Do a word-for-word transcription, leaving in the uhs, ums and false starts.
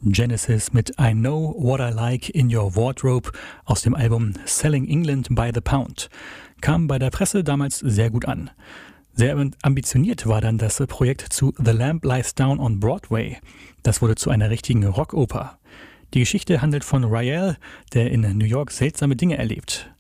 Genesis mit I Know What I Like in Your Wardrobe aus dem Album Selling England by the Pound kam bei der Presse damals sehr gut an. Sehr ambitioniert war dann das Projekt zu The Lamb Lies Down on Broadway. Das wurde zu einer richtigen Rockoper. Die Geschichte handelt von Rael, der in New York seltsame Dinge erlebt.